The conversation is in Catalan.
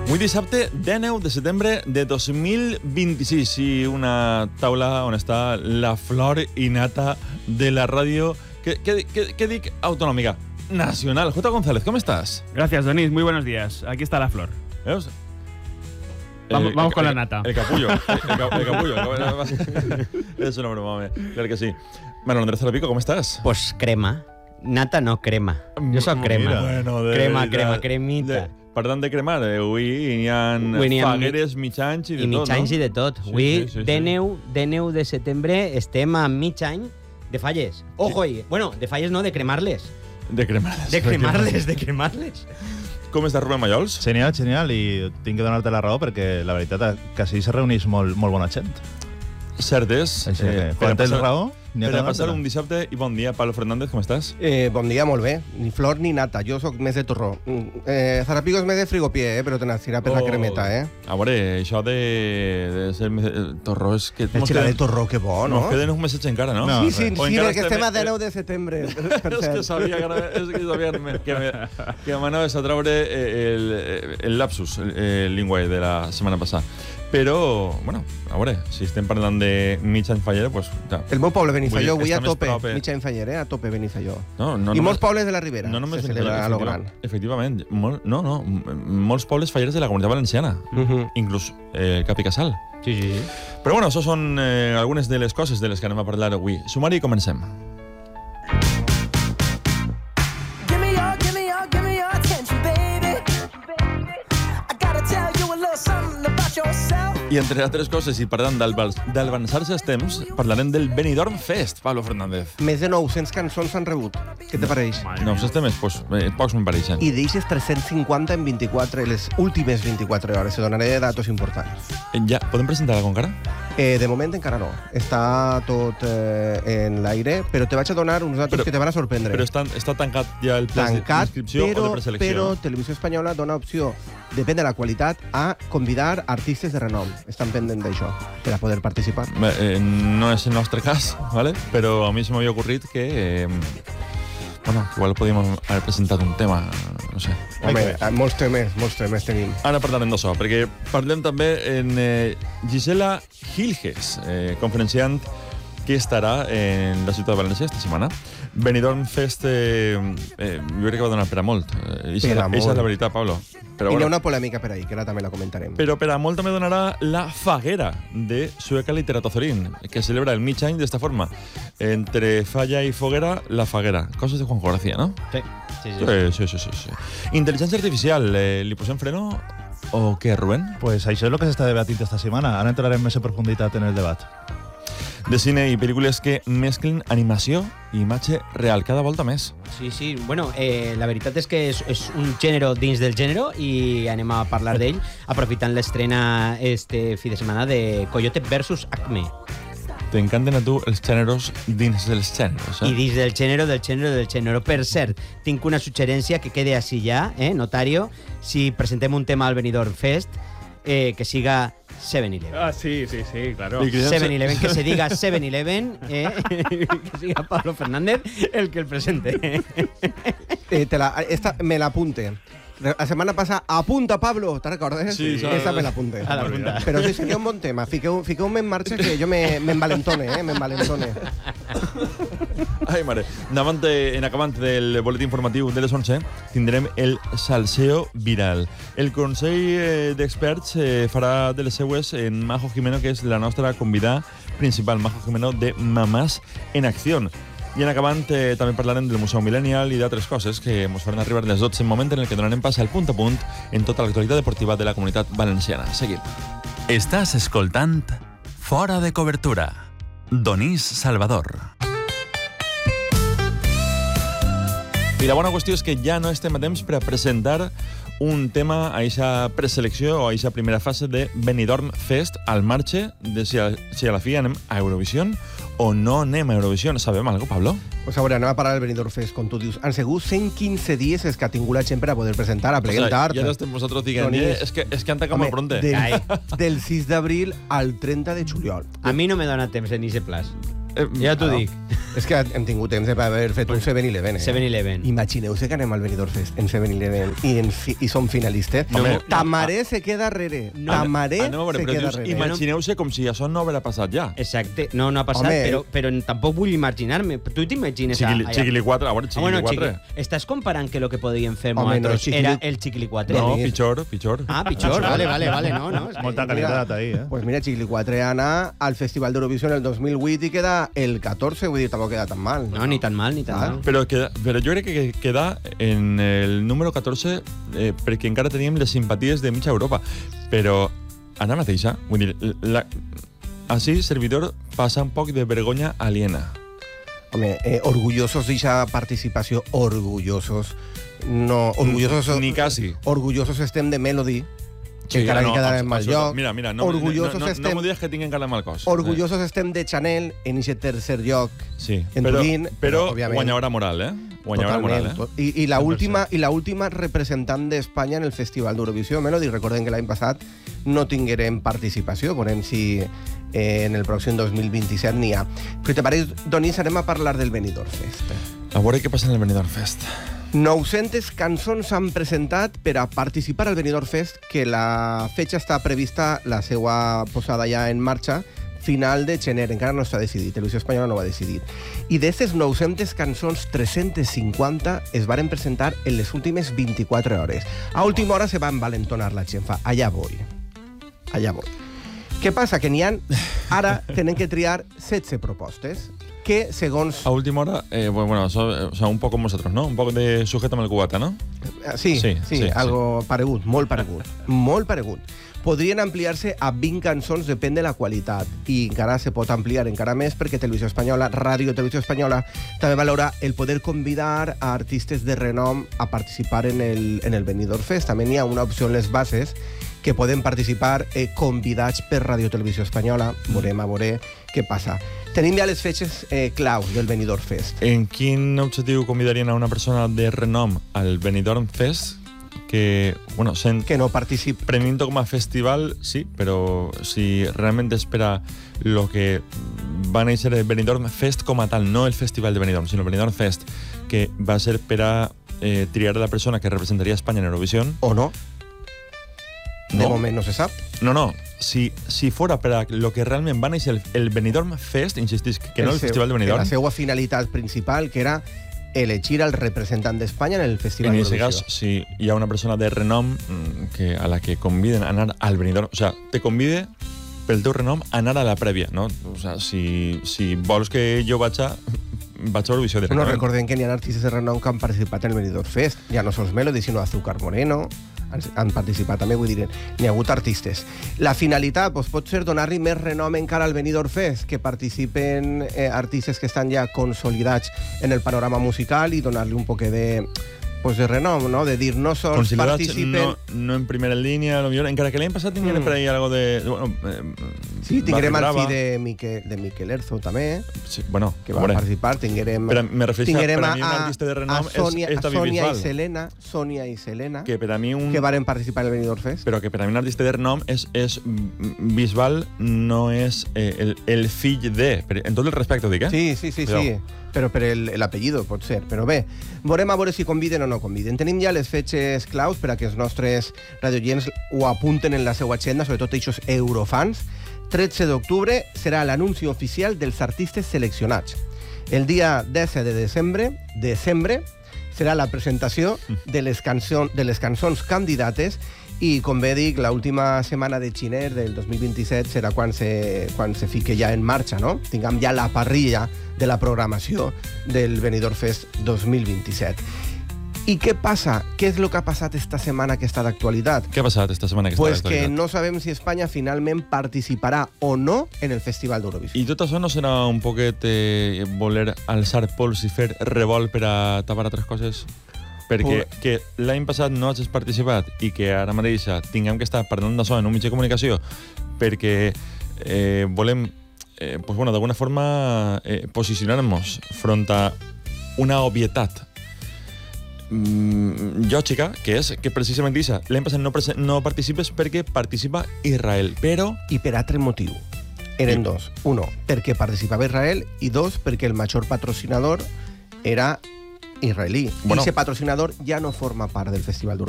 Avui dissabte, 19 de setembre de 2026 i una taula on està la flor innata de la ràdio, què dic autonòmica? Nacional. J. González, ¿cómo estás? Gracias, Donís. Muy buenos días. Aquí está la flor. ¿Veus? Vamos con la nata. El capullo. El capullo. Es una broma, home. Claro que sí. Manuel Andrés Zarapico, ¿cómo estás? Pues crema. Nata no, crema. Jo soc crema. Bueno, cremita. Per tant, de cremar, avui hi ha fagueres, mitjans i de tot, no? I mitjans i de tot. Avui, sí. 19 de setembre, estem a mig any de falles. Ojo, bueno, de falles no, de cremarles. De cremarles. De cremarles. Com està Rubén Mallols? Genial, i tinc que donar-te la raó perquè la veritat que així se reuneix molt bona gent. Cert és. Així que, quan tens raó, per a passar un dissabte i bon dia. Pablo Fernández, com estàs? Bon dia, molt bé. Ni flor ni nata. Jo sóc més de torró. Zarapico és més de frigopié, però te n'acirà per la cremeta, A veure, això de ser torró és que... El xilà de torró, que bo, no? Nos queden uns mesets encara, no? Sí, perquè estem a 19 de setembre. És que sabia que m'anaves a traure el lapsus lingüe de la setmana passada. Però, bueno, a veure, si estem parlant de mig any fallera, doncs... Ja. El meu poble, Benifaió, avui a tope, mig any fallera, a tope Benifaió. I molts pobles de la Ribera. No només se celebra a lo gran. Efectivament. Molts pobles falleres de la Comunitat Valenciana. Inclús Cap i Casal. Sí. Però bueno, això són algunes de les coses de les que anem a parlar avui. Sumari i comencem. I entre altres coses, i parlant d'avançar-se els temps, parlarem del Benidorm Fest, Pablo Fernández. Més de 900 cançons s'han rebut. Què te pareix? 900 temes? Doncs pocs me'n pareixen. I d'eixes 350 en 24, les últimes 24 hores. Se donaré datos importants. Ja, podem presentar-la encara? De moment encara no. Està tot en l'aire, però te vaig a donar uns datos que te van a sorprendre. Però està tancat ja el pla d'inscripció o de preselecció? Però Televisió Espanyola dona opció, depèn de la qualitat, a convidar artistes de renom. Estan pendent d'això, per a poder participar. No és el nostre cas, ¿vale? Però a mi se m'havia ocorrit que... Bueno, igual podíem haver presentat un tema, no sé. Home, molts temes tenim. Ara parlarem d'això, perquè parlem també en Gisela Gilges, conferenciant que estarà en la ciutat de València esta setmana. Benidorm Fest, jo crec que va donar per a molt. Eixa és la veritat, Pablo. Però, hi ha una polèmica per ahí, que ara també la comentarem. Però per a molt també donarà la faguera de Sueca Literatozorín, que celebra el mig any d'esta forma. Entre falla i foguera, la faguera. Coses de Juanjo García, no? Sí. Intel·ligència artificial, li posem freno o què, Rubén? Pues això és el que s'està debatint esta setmana. Ara entrarem més en profunditat en el debat. De cine i pel·lícules que mesclen animació i imatge real cada volta més. Sí. Bueno, la veritat és que és un gènere dins del gènere i anem a parlar d'ell aprofitant l'estrena este fi de setmana de Coyote vs Acme. T'encanten a tu els gèneres dins dels gèneres, I dins del gènere. Per cert, tinc una suggerència que quede així ja, notario, si presentem un tema al Benidorm Fest, que siga 7-Eleven. Ah, sí, claro. 7-Eleven, que se diga 7-Eleven, que siga Pablo Fernández el que el presente. Esta me la apunte. La setmana passada, apunta, Pablo, te'n recordes? Sí. Esta me l'apunte. A la punta. Però sí, seria un bon tema. Fiqueu-me en marxa que jo m'envalentone, m'envalentone. Ai, mare. En acabant del boletí informatiu de les 11, tindrem el salseo viral. El Consell d'Experts farà de les seues en Majo Jimeno, que és la nostra convidada principal, Majo Jimeno, de Mamás en Acció. I en acabant també parlarem del Museu Millennial i d'altres coses que ens faran arribar les 12 en moment en el que donarem pas al punt a punt en tota l'actualitat deportiva de la Comunitat Valenciana. Seguim. Estàs escoltant Fora de Cobertura. Donís Salvador. I la bona qüestió és que ja no estem a temps per a presentar un tema a aquesta preselecció o a aquesta primera fase de Benidorm Fest al marge de si a la fi anem a Eurovision o no anem a Eurovision. Sabem alguna cosa, Pablo? Pues a veure, anem a parar el Benidorm Fest, com tu dius. Han sigut 115 dies els que ha tingut la gent per a poder presentar a pleguem tard. I ara estem vosaltres dient, és que han tacat molt pronte. Del 6 d'abril al 30 de juliol. A mi no me dona temps en ese plaç. Ja t'ho dic. És que hem tingut temps d'haver fet un 7-Eleven. 7-Eleven. Imagineu-se que anem al Benidorm Fest en 7-Eleven i som finalistes. Tamaré se queda darrere. Tamaré se queda darrere. Imagineu-se com si això no haguera passat ja. Exacte. No ha passat, però tampoc vull imaginar-me. Tu t'imagines... Chiquili 4, a veure, Chiquili 4. Estàs comparant que lo que podíem fer nosaltres era el Chiquili 4? No, pitjor. Ah, pitjor, vale. No. Molta qualitat ahí, Pues mira, Chiquili 4 anà al Festival d'Eurovisió el 2008 i queda el 14, vull dir, tampoc queda tan mal. No, ni tan mal. Però jo crec que queda en el número 14 perquè encara teníem les simpaties de mitja Europa. Però ara mateixa, vull dir, així servidor passa un poc de vergonya aliena. Home, orgullosos d'aquesta participació, orgullosos. No, orgullosos... Ni quasi. Orgullosos estem de Melody, que encara que quedarà en mal lloc. Mira, no m'ho digues que tinc encara mal cos. Orgullosos estem de Chanel en aquest tercer lloc en Turín. Però guanyadora moral, Guanyadora moral, I la última representant d'Espanya en el Festival d'Eurovisió, Melody. Recordem que l'any passat no tinguérem participació. Veurem si en el pròxim 2027 n'hi ha. Però te pareix, Donís, anem a parlar del Benidorm Fest. A veure què passa en el Benidorm Fest. 900 cançons s'han presentat per a participar al Benidorm Fest, que la fetge està prevista, la seva posada ja en marxa, final de gener. Encara no està decidit, Televisió Espanyola no ho ha decidit. I d'aquestes 900 cançons, 350 es varen presentar en les últimes 24 hores. A última hora se va envalentonar la gent, allà voy. Què passa? Que n'hi ha... Ara tenen que triar 16 propostes que, segons... A última hora, bueno, un poco como nosotros, ¿no? Un poco de sujétame el cubata, ¿no? Sí, algo paregut, molt paregut. Podrien ampliar-se a 20 cançons, depèn de la qualitat, i encara se pot ampliar encara més perquè Televisió Espanyola, Ràdio Televisió Espanyola, també valora el poder convidar a artistes de renom a participar en el Benidorm Fest. També hi ha una opció en les bases que poden participar convidats per Ràdio Televisió Espanyola. Veurem a veure què passa. Tenim ja les fetges claus del Benidorm Fest. En quin objectiu convidarien a una persona de renom al Benidorm Fest? Que, bueno, que no participi. Prenent com a festival, sí, però si realment espera lo que va néixer el Benidorm Fest com a tal, no el festival de Benidorm, sinó el Benidorm Fest, que va ser per a triar la persona que representaria Espanya en Eurovisión. O no. De moment no se sap. No. Si fora per a lo que realment va néixer el Benidorm Fest, insistís, que no el festival de Benidorm. La seva finalitat principal, que era elegir al representant d'Espanya en el Festival d'Eurovisió. En aquest cas, si hi ha una persona de renom a la que conviden a anar al Benidorm, o sea, te convide pel teu renom a anar a la prèvia, no? O sea, si vols que jo vaig a Eurovisió directament. No, recordem que n'hi ha artistes de renom que han participat en el Benidorm Fest. Ja no sols Melody, sinó Azúcar Moreno. Han participat també, vull dir, n'hi ha hagut artistes. La finalitat pot ser donar-li més renom encara al Benidorm Fest, que participen artistes que estan ja consolidats en el panorama musical i donar-li un poc de renom, no? De dir, no sols participen... No en primera línia, millor, encara que l'any passat tinguem per ahí algo de... Sí, tinguem el fi de Miquel Erzo, també, que va participar. Tinguem a un artista de renom Sònia i Selena, que per a mi que varen participar en el Benidorm Fest. Però que per a mi un artista de renom és Bisbal, no és el fill de... En tot el respecte, dic, Sí. Però per l'apellido, pot ser. Però bé, veurem a veure si conviden o no conviden. Tenim ja les fetges claus per a que els nostres radioients ho apunten en la seva agenda, sobretot aquests eurofans. 13 d'octubre serà l'anunci oficial dels artistes seleccionats. El dia 10 de desembre serà la presentació de les cançons candidates i, com bé dic, l'última setmana de gener del 2027 serà quan se fique ja en marxa, no? Tinguem ja la parrilla de la programació del Benidorm Fest 2027. I què passa? Què és el que ha passat esta setmana que està d'actualitat? Què ha passat esta setmana que està d'actualitat? Pues que no sabem si Espanya finalment participarà o no en el Festival d'Eurovisió. I tot això no serà un poquet voler alçar pols i fer revolt per a tapar altres coses? Perquè que l'any passat no hagis participat i que ara mateix tinguem que estar parlant d'això en un mitjà de comunicació perquè volem d'alguna forma posicionar-nos front a una obvietat lògica, que és que precisament l'any passat no participes perquè participa Israel, però... I per altre motiu. Eren dos. Uno, perquè participava Israel, i dos, perquè el major patrocinador era israelí. Bueno. I ese patrocinador ja no forma part del Festival d'Urban.